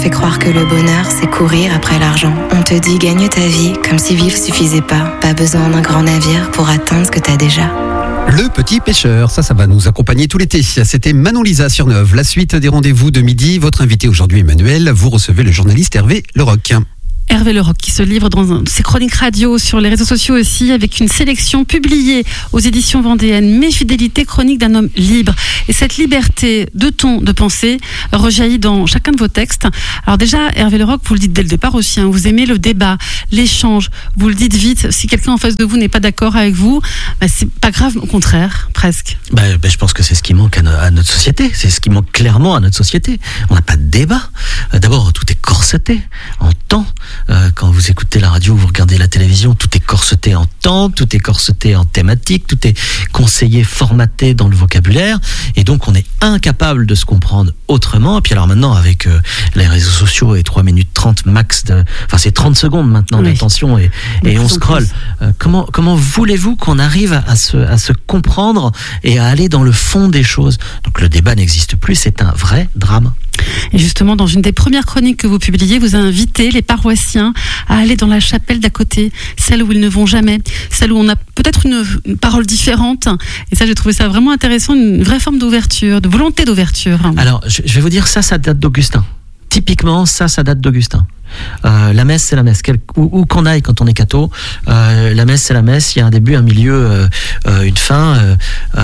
fait croire que le bonheur, c'est courir après l'argent. On te dit gagne ta vie comme si vivre suffisait pas. Pas besoin d'un grand navire pour atteindre ce que t'as déjà. Le petit pêcheur, ça va nous accompagner tout l'été. C'était Manon Lisa sur Neuve. La suite des rendez-vous de midi. Votre invité aujourd'hui, Emmanuel, vous recevez le journaliste Hervé Leroc. Hervé Leroc qui se livre dans ses chroniques radio sur les réseaux sociaux aussi, avec une sélection publiée aux éditions vendéennes, Mes fidélités, chroniques d'un homme libre. Et cette liberté de ton, de pensée rejaillit dans chacun de vos textes. Alors déjà, Hervé Leroc, vous le dites dès le départ aussi, vous aimez le débat, l'échange, vous le dites vite. Si quelqu'un en face de vous n'est pas d'accord avec vous, c'est pas grave, au contraire, presque. Je pense que c'est ce qui manque à notre société. C'est ce qui manque clairement à notre société. On n'a pas de débat. D'abord, tout est corseté en temps. Quand vous écoutez la radio, vous regardez la télévision, tout est corseté en temps, tout est corseté en thématique, tout est conseillé, formaté dans le vocabulaire, et donc on est incapable de se comprendre autrement. Et puis alors maintenant, avec les réseaux sociaux et 3 minutes 30 max, c'est 30 secondes maintenant d'intention, et on scrolle. Comment voulez-vous qu'on arrive à se comprendre et à aller dans le fond des choses? Donc le débat n'existe plus, c'est un vrai drame. Et justement, dans une des premières chroniques que vous publiez, vous invitez les paroissiens à aller dans la chapelle d'à côté, celle où ils ne vont jamais, celle où on a peut-être une parole différente. Et ça, j'ai trouvé ça vraiment intéressant, une vraie forme d'ouverture, de volonté d'ouverture. Alors, je vais vous dire, ça date d'Augustin. Typiquement, ça date d'Augustin. La messe, c'est la messe. Où qu'on aille quand on est catho, la messe, c'est la messe. Il y a un début, un milieu, une fin.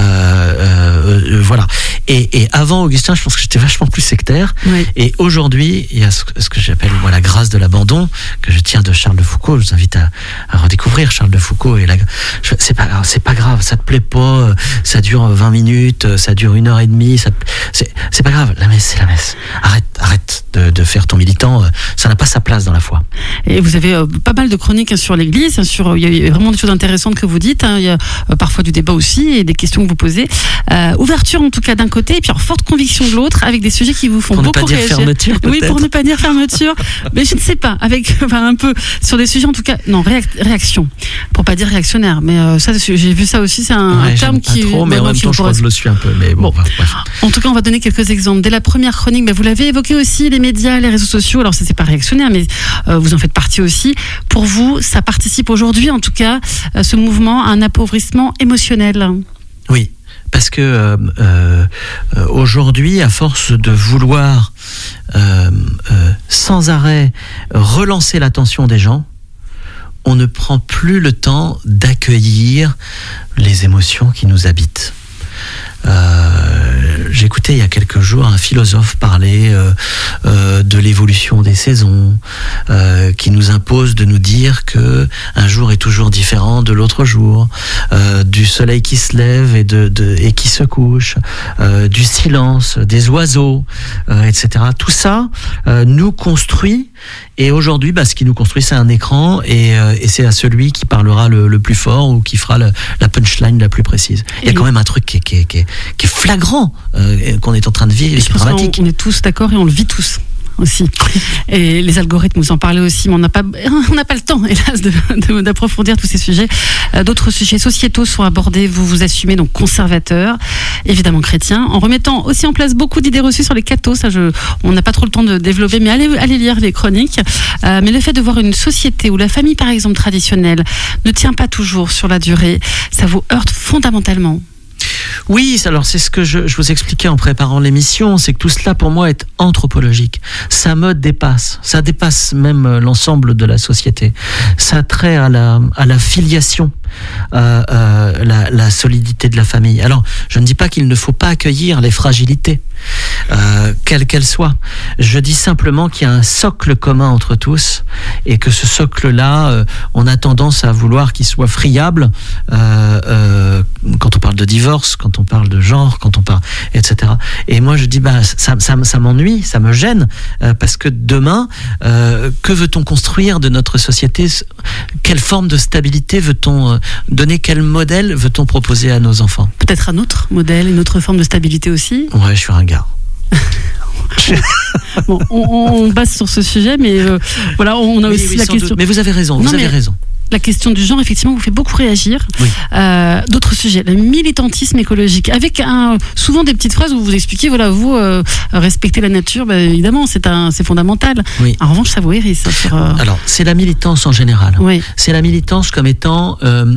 Voilà. Et avant Augustin, je pense que j'étais vachement plus sectaire. Oui. Et aujourd'hui, il y a ce que j'appelle la grâce de l'abandon, que je tiens de Charles de Foucault. Je vous invite à redécouvrir Charles de Foucault. C'est pas grave, ça te plaît pas, ça dure 20 minutes, ça dure 1h30. C'est pas grave. La messe, c'est la messe. Arrête de faire ton militant. Ça n'a pas sa place dans la foi. Et vous avez pas mal de chroniques sur l'Église, il y a vraiment des choses intéressantes que vous dites, il y a parfois du débat aussi et des questions que vous posez. Ouverture en tout cas d'un côté, et puis forte conviction de l'autre, avec des sujets qui vous font beaucoup réagir. Pour ne pas dire fermeture, peut-être. Oui, pour ne pas dire fermeture, mais je ne sais pas, un peu sur des sujets en tout cas, non, réaction, pour pas dire réactionnaire, mais ça, j'ai vu ça aussi, c'est un terme qui... Pas trop, mais en même temps, je crois que je le suis un peu, mais bon. En tout cas, on va donner quelques exemples. Dès la première chronique, vous l'avez évoqué aussi, les médias, les réseaux sociaux, alors ça c'est pas réactionnaire, mais vous en faites partie aussi. Pour vous, ça participe aujourd'hui, en tout cas, ce mouvement, à un appauvrissement émotionnel. Oui, parce que aujourd'hui, à force de vouloir sans arrêt relancer l'attention des gens, on ne prend plus le temps d'accueillir les émotions qui nous habitent. J'écoutais il y a quelques jours un philosophe parler de l'évolution des saisons, qui nous impose de nous dire que un jour est toujours différent de l'autre jour, du soleil qui se lève et qui se couche, du silence, des oiseaux, etc. Tout ça nous construit, et aujourd'hui, ce qui nous construit, c'est un écran, et c'est à celui qui parlera le plus fort ou qui fera la punchline la plus précise. Il y a quand même un truc qui est flagrant, qu'on est en train de vivre, et qui est dramatique. On est tous d'accord et on le vit tous aussi. Et les algorithmes, vous en parlez aussi, mais on n'a pas le temps, hélas, d'approfondir tous ces sujets. D'autres sujets sociétaux sont abordés. Vous assumez donc conservateur, évidemment chrétien, en remettant aussi en place beaucoup d'idées reçues sur les cathos. On n'a pas trop le temps de développer, mais allez lire les chroniques. Mais le fait de voir une société où la famille, par exemple, traditionnelle, ne tient pas toujours sur la durée, ça vous heurte fondamentalement. Oui, alors c'est ce que je vous expliquais en préparant l'émission, c'est que tout cela pour moi est anthropologique. Ça me dépasse, ça dépasse même l'ensemble de la société. Ça a trait à la filiation, la solidité de la famille. Alors, je ne dis pas qu'il ne faut pas accueillir les fragilités, quelles qu'elles soient. Je dis simplement qu'il y a un socle commun entre tous, et que ce socle-là, on a tendance à vouloir qu'il soit friable quand on parle de divorce, quand on parle de genre, quand on parle, etc. Et moi je dis ça m'ennuie, ça me gêne, parce que demain, que veut-on construire de notre société? Quelle forme de stabilité veut-on donner? Quel modèle veut-on proposer à nos enfants? Peut-être un autre modèle, une autre forme de stabilité aussi. Ouais, je suis ringard. Bon, on base sur ce sujet, mais voilà, on a aussi la question. Mais vous avez raison, vous avez raison. la question du genre, effectivement, vous fait beaucoup réagir. Oui. D'autres sujets, le militantisme écologique, avec souvent des petites phrases où vous expliquez, voilà, vous respectez la nature, évidemment, c'est fondamental. Oui. En revanche, ça vous hérisse. Alors, c'est la militance en général. Oui. C'est la militance comme étant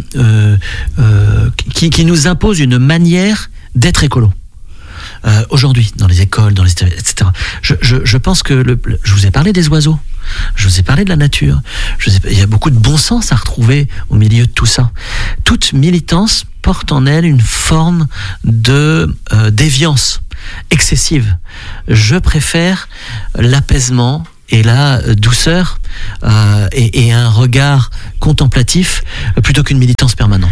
qui nous impose une manière d'être écolo. Aujourd'hui, dans les écoles, etc. Je pense que je vous ai parlé des oiseaux, je vous ai parlé de la nature, il y a beaucoup de bon sens à retrouver au milieu de tout ça. Toute militance porte en elle une forme de déviance excessive. Je préfère l'apaisement et la douceur et un regard contemplatif plutôt qu'une militance permanente.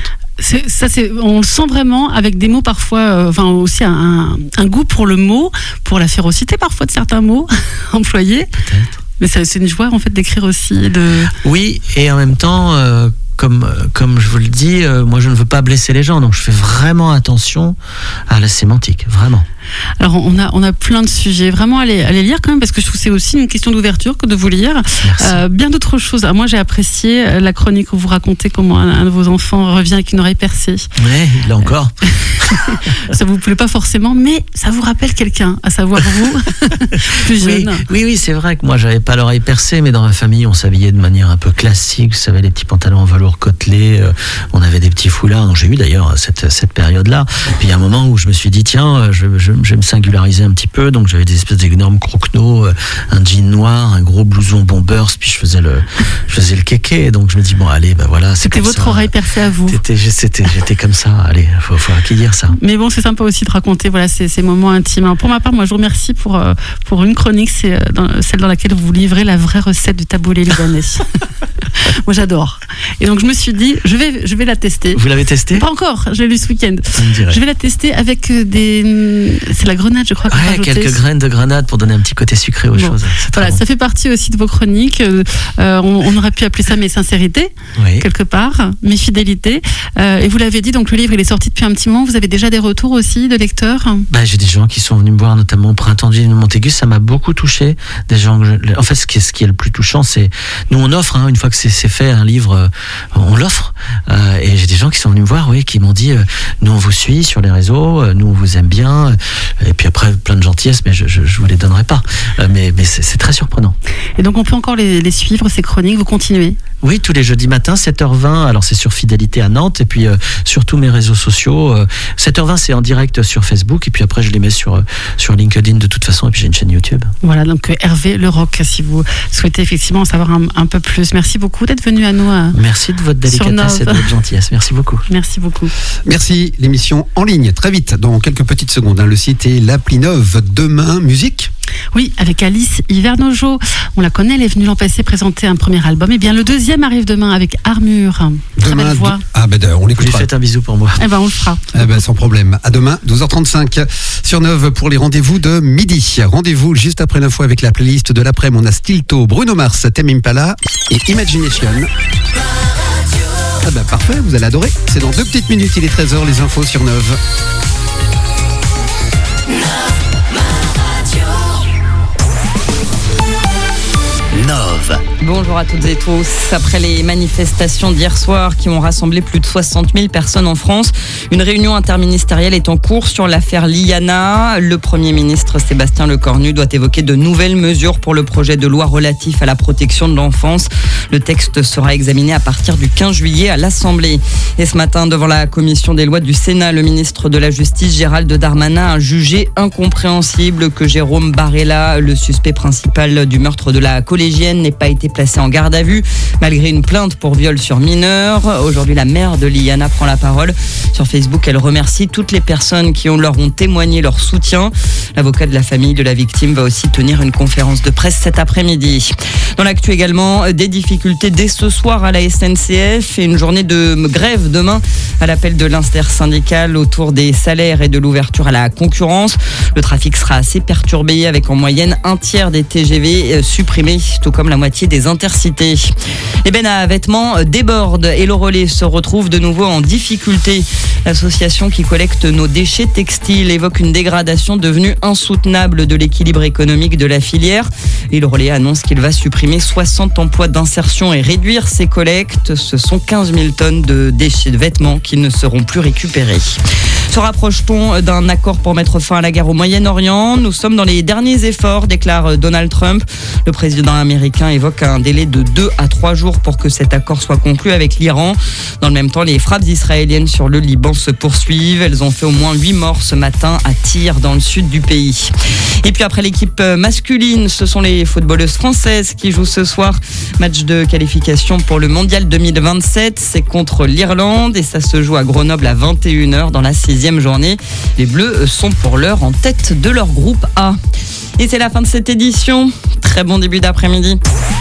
On le sent vraiment avec des mots parfois, aussi un goût pour le mot, pour la férocité parfois de certains mots employés. Peut-être. Mais c'est une joie en fait d'écrire aussi. Oui, et en même temps, comme je vous le dis, moi je ne veux pas blesser les gens, donc je fais vraiment attention à la sémantique, vraiment. Alors on a plein de sujets, vraiment allez lire quand même, parce que je trouve que c'est aussi une question d'ouverture que de vous lire. Bien d'autres choses. Alors, moi j'ai apprécié la chronique où vous racontez comment un de vos enfants revient avec une oreille percée. Ouais, là encore. Ça vous plaît pas forcément, mais ça vous rappelle quelqu'un, à savoir vous, plus jeune. Oui, c'est vrai que moi j'avais pas l'oreille percée, mais dans ma famille on s'habillait de manière un peu classique, vous savez, les petits pantalons en velours côtelé, on avait des petits foulards, donc j'ai eu d'ailleurs cette période-là. Puis il y a un moment où je me suis dit tiens, je vais me singulariser un petit peu, donc j'avais des espèces d'énormes croquenots, un jean noir, un gros blouson bombers, puis je faisais le kéké, donc je me dis bon allez, voilà, c'est c'était comme votre ça. Oreille percée à vous. J'étais comme ça, allez, faut acquérir ça. Mais bon, c'est sympa aussi de raconter ces moments intimes. Alors, pour ma part, moi je vous remercie pour une chronique, c'est celle dans laquelle vous livrez la vraie recette du taboulé libanais. Moi j'adore. Et donc je me suis dit, je vais la tester. Vous l'avez testé ? Pas encore, je l'ai lu ce week-end. Je vais la tester avec c'est la grenade, je crois. Ouais, quelques graines de grenade pour donner un petit côté sucré aux choses. Voilà, ça fait partie aussi de vos chroniques. On aurait pu appeler ça mes sincérités, quelque part, mes fidélités. Et vous l'avez dit, donc le livre il est sorti depuis un petit moment. Vous avez déjà des retours aussi de lecteurs ? J'ai des gens qui sont venus me voir, notamment au Printemps de Ville de Montaigu. Ça m'a beaucoup touché. Des gens en fait, ce qui est le plus touchant, c'est nous on offre, une fois que c'est fait un livre, on l'offre. Et j'ai des gens qui sont venus me voir, qui m'ont dit nous on vous suit sur les réseaux, nous on vous aime bien. Et puis après plein de gentillesse, mais je vous les donnerai pas. Mais c'est très surprenant. Et donc on peut encore les suivre, ces chroniques, vous continuez ? Oui, tous les jeudis matins, 7h20. Alors c'est sur Fidélité à Nantes, et puis sur tous mes réseaux sociaux. 7h20, c'est en direct sur Facebook, et puis après je les mets sur LinkedIn de toute façon, et puis j'ai une chaîne YouTube. Voilà, donc Hervé Le Roc, si vous souhaitez effectivement en savoir un peu plus. Merci beaucoup d'être venu à nous. Merci de votre délicatesse et de votre gentillesse. Merci beaucoup. Merci beaucoup. Merci. L'émission en ligne, très vite, dans quelques petites secondes. Le site et l'appli Neuve. Demain, musique. Oui, avec Alice Hivernojo. On la connaît, elle est venue l'an passé présenter un premier album. Et bien le deuxième arrive demain avec Armure. Très belle voix. On l'écoutera. Vous lui faites un bisou pour moi. On le fera. Sans problème. À demain, 12h35 sur Neuve pour les rendez-vous de midi. Rendez-vous juste après l'info avec la playlist de l'après-midi. On a Stilto, Bruno Mars, Tame Impala et Imagination. Parfait, vous allez adorer. C'est dans 2 petites minutes, il est 13h, les infos sur Neuve. Nove. Bonjour à toutes et tous. Après les manifestations d'hier soir qui ont rassemblé plus de 60 000 personnes en France, une réunion interministérielle est en cours sur l'affaire Liana. Le Premier ministre Sébastien Lecornu doit évoquer de nouvelles mesures pour le projet de loi relatif à la protection de l'enfance. Le texte sera examiné à partir du 15 juillet à l'Assemblée. Et ce matin, devant la commission des lois du Sénat, le ministre de la Justice, Gérald Darmanin, a jugé incompréhensible que Jérôme Barella, le suspect principal du meurtre de la collégienne, n'ait pas été placé en garde à vue malgré une plainte pour viol sur mineur. Aujourd'hui, la mère de Liana prend la parole. Sur Facebook, elle remercie toutes les personnes qui leur ont témoigné leur soutien. L'avocat de la famille de la victime va aussi tenir une conférence de presse cet après-midi. Dans l'actu également, des difficultés dès ce soir à la SNCF et une journée de grève demain à l'appel de l'intersyndicale autour des salaires et de l'ouverture à la concurrence. Le trafic sera assez perturbé avec en moyenne un tiers des TGV supprimés, tout comme la moitié des intercités. Les bennes à vêtements débordent et le relais se retrouve de nouveau en difficulté. L'association qui collecte nos déchets textiles évoque une dégradation devenue insoutenable de l'équilibre économique de la filière. Et le relais annonce qu'il va supprimer 60 emplois d'insertion et réduire ses collectes. Ce sont 15 000 tonnes de déchets de vêtements qui ne seront plus récupérés. Se rapproche-t-on d'un accord pour mettre fin à la guerre au Moyen-Orient ? Nous sommes dans les derniers efforts, déclare Donald Trump. Le président américain évoque un délai de 2 à 3 jours pour que cet accord soit conclu avec l'Iran. Dans le même temps, les frappes israéliennes sur le Liban se poursuivent. Elles ont fait au moins 8 morts ce matin à Tyr, dans le sud du pays. Et puis après l'équipe masculine, ce sont les footballeuses françaises qui jouent ce soir. Match de qualification pour le Mondial 2027. C'est contre l'Irlande et ça se joue à Grenoble à 21h dans la 6e journée. Les Bleus sont pour l'heure en tête de leur groupe A. Et c'est la fin de cette édition. Très bon début d'après-midi.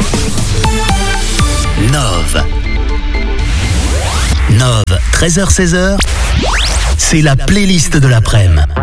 Nove, 13h-16h, c'est la playlist de l'après-midi.